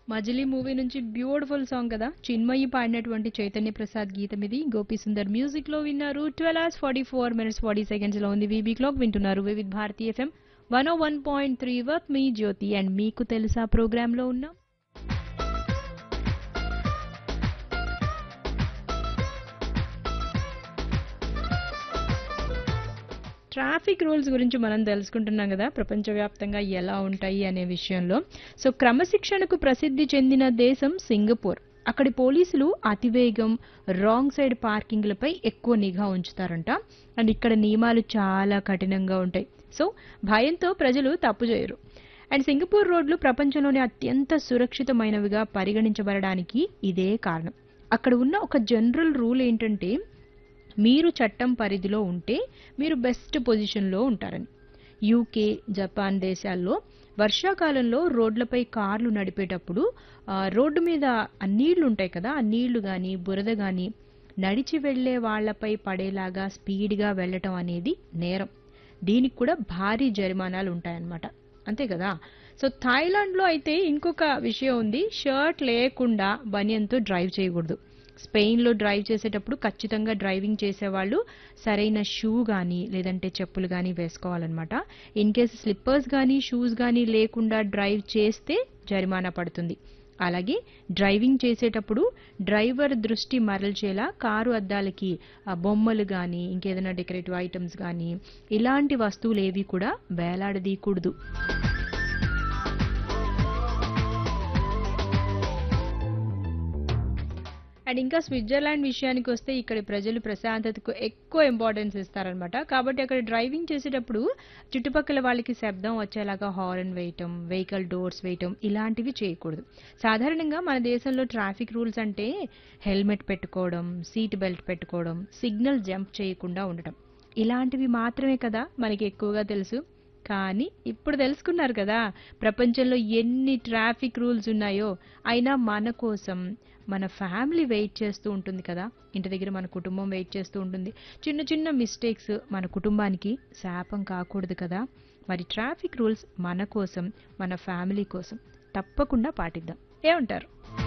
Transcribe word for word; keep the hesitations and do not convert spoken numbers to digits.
మజిలీ movie నుంచి beautiful song కదా, చిన్మయి పాడినటువంటి చైతన్య ప్రసాద్ గీతం ఇది. గోపి సుందర్ మ్యూజిక్ లో విన్నారు. Twelve hours forty four minutes forty seconds లో ఉంది వీబీ క్లాక్. వింటున్నారు Vividh Bharati FM one oh one point three work me Jyothi and మీకు తెలుసా ప్రోగ్రామ్ లో ఉన్నాం. ట్రాఫిక్ రూల్స్ గురించి మనం తెలుసుకుంటున్నాం కదా, ప్రపంచవ్యాప్తంగా ఎలా ఉంటాయి అనే విషయంలో. సో క్రమశిక్షణకు ప్రసిద్ధి చెందిన దేశం సింగపూర్. అక్కడి పోలీసులు అతివేగం, రాంగ్ సైడ్ పార్కింగ్లపై ఎక్కువ నిఘా ఉంచుతారంట. అండ్ ఇక్కడ నియమాలు చాలా కఠినంగా ఉంటాయి. సో భయంతో ప్రజలు తప్పు చేయరు. అండ్ సింగపూర్ రోడ్లు ప్రపంచంలోనే అత్యంత సురక్షితమైనవిగా పరిగణించబడడానికి ఇదే కారణం. అక్కడ ఉన్న ఒక జనరల్ రూల్ ఏంటంటే, మీరు చట్టం పరిధిలో ఉంటే మీరు బెస్ట్ పొజిషన్లో ఉంటారని. యూకే, జపాన్ దేశాల్లో వర్షాకాలంలో రోడ్లపై కార్లు నడిపేటప్పుడు ఆ, రోడ్డు మీద ఆ నీళ్లు ఉంటాయి కదా, ఆ నీళ్లు కానీ బురద కానీ నడిచి వెళ్లే వాళ్లపై పడేలాగా స్పీడ్గా వెళ్ళటం అనేది నేరం. దీనికి కూడా భారీ జరిమానాలు ఉంటాయన్నమాట. అంతే కదా. సో థాయిలాండ్లో అయితే ఇంకొక విషయం ఉంది, షర్ట్ లేకుండా బనియన్తో డ్రైవ్ చేయకూడదు. స్పెయిన్లో డ్రైవ్ చేసేటప్పుడు ఖచ్చితంగా డ్రైవింగ్ చేసేవాళ్ళు సరైన షూ కానీ లేదంటే చెప్పులు కానీ వేసుకోవాలన్నమాట. ఇన్ కేసు స్లిప్పర్స్ కానీ షూస్ కానీ లేకుండా డ్రైవ్ చేస్తే జరిమానా పడుతుంది. అలాగే డ్రైవింగ్ చేసేటప్పుడు డ్రైవర్ దృష్టి మరల్చేలా కారు అద్దాలకి ఆ, బొమ్మలు కానీ ఇంకేదైనా డెకరేటివ్ ఐటమ్స్ కానీ ఇలాంటి వస్తువులు ఏవి కూడా వేలాడదీయకూడదు. అండ్ ఇంకా స్విట్జర్లాండ్ విషయానికి వస్తే ఇక్కడి ప్రజలు ప్రశాంతతకు ఎక్కువ ఇంపార్టెన్స్ ఇస్తారనమాట. కాబట్టి అక్కడ డ్రైవింగ్ చేసేటప్పుడు చుట్టుపక్కల వాళ్ళకి శబ్దం వచ్చేలాగా హార్న్ వేయటం, వెహికల్ డోర్స్ వేయటం ఇలాంటివి చేయకూడదు. సాధారణంగా మన దేశంలో ట్రాఫిక్ రూల్స్ అంటే హెల్మెట్ పెట్టుకోవడం, సీట్ బెల్ట్ పెట్టుకోవడం, సిగ్నల్ జంప్ చేయకుండా ఉండటం ఇలాంటివి మాత్రమే కదా మనకి ఎక్కువగా తెలుసు. కానీ ఇప్పుడు తెలుసుకున్నారు కదా, ప్రపంచంలో ఎన్ని ట్రాఫిక్ రూల్స్ ఉన్నాయో. అయినా మన కోసం మన ఫ్యామిలీ వెయిట్ చేస్తూ ఉంటుంది కదా, ఇంటి దగ్గర మన కుటుంబం వెయిట్ చేస్తూ ఉంటుంది. చిన్న చిన్న మిస్టేక్స్ మన కుటుంబానికి శాపం కాకూడదు కదా. మరి ట్రాఫిక్ రూల్స్ మన కోసం, మన ఫ్యామిలీ కోసం తప్పకుండా పాటిద్దాం. ఏమంటారు?